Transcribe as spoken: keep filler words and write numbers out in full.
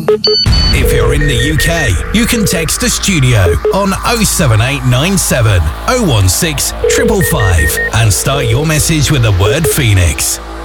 If you're in the U K, you can text the studio on oh seven eight nine seven oh one six five five five and start your message with the word Phoenix.